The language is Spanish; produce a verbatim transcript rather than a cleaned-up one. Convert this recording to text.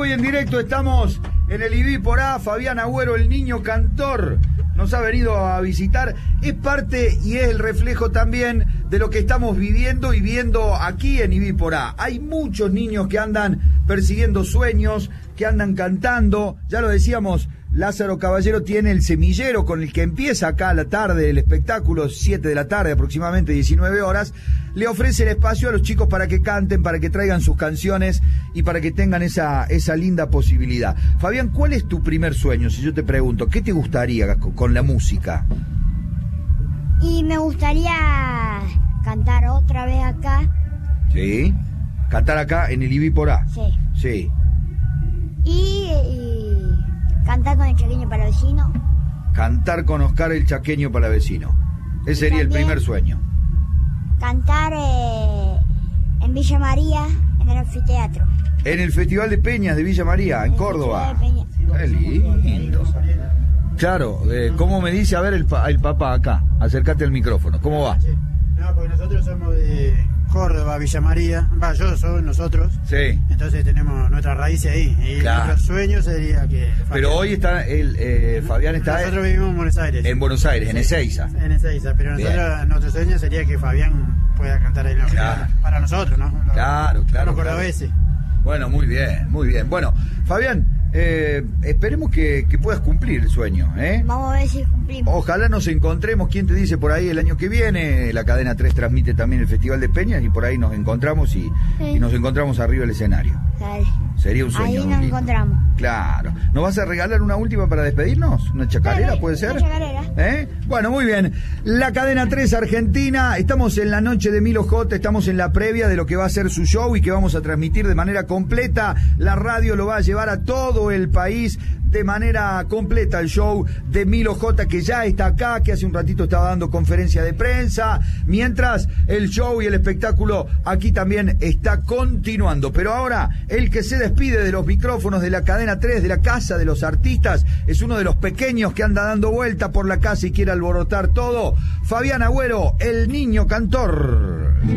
vivo y en directo estamos en el I B I por A. Fabián Agüero, el niño cantor, nos ha venido a visitar. Es parte y es el reflejo también de lo que estamos viviendo y viendo aquí en I B I por A. Hay muchos niños que andan persiguiendo sueños, que andan cantando. Ya lo decíamos, Lázaro Caballero tiene el semillero con el que empieza acá a la tarde el espectáculo, siete de la tarde, aproximadamente diecinueve horas. Le ofrece el espacio a los chicos para que canten, para que traigan sus canciones y para que tengan esa, esa linda posibilidad. Fabián, ¿cuál es tu primer sueño? Si yo te pregunto, ¿qué te gustaría con, con la música? Y me gustaría cantar otra vez acá. Sí, cantar acá en el I B I por A. Sí. Sí. Y, y cantar con el chaqueño palavecino. Cantar con Oscar el Chaqueño Palavecino. Ese sería el primer sueño. Cantar eh, en Villa María, en el anfiteatro. En el Festival de Peñas de Villa María, en, en Córdoba. Qué lindo. Claro, eh, ¿cómo me dice? A ver el, pa el papá acá, acércate al micrófono, ¿cómo va? No, porque nosotros somos de Córdoba, Villa María, va, yo soy nosotros. Sí. Entonces tenemos nuestras raíces ahí. Y claro. Nuestro sueño sería que... Fabián, pero hoy está, el eh, Fabián está... Nosotros vivimos en Buenos Aires. En Buenos Aires, sí, en Ezeiza. En Ezeiza, pero nosotros, nuestro sueño sería que Fabián pueda cantar ahí en la claro. Para nosotros, ¿no? Los, claro, claro. Los cordobeses. Bueno, muy bien, muy bien. Bueno, Fabián, eh, esperemos que, que puedas cumplir el sueño, ¿eh? Vamos a ver si cumplimos. Ojalá nos encontremos, ¿quién te dice por ahí el año que viene? La cadena tres transmite también el Festival de Peñas y por ahí nos encontramos y, sí. y nos encontramos arriba del escenario. Dale. Sería un sueño. Ahí nos lindo. encontramos. Claro. ¿Nos vas a regalar una última para despedirnos? ¿Una chacarera, Dale, puede ser? Una chacarera. ¿Eh? Bueno, muy bien. La cadena tres Argentina, estamos en la noche de Milo J, estamos en la previa de lo que va a ser su show y que vamos a transmitir de manera completa. La radio lo va a llevar a todo el país de manera completa el show de Milo J, que ya está acá, que hace un ratito estaba dando conferencia de prensa, mientras el show y el espectáculo aquí también está continuando. Pero ahora, el que se despide de los micrófonos de la cadena tres, de la casa de los artistas, es uno de los pequeños que anda dando vuelta por la casa y quiere alborotar todo. Fabián Agüero, el niño cantor.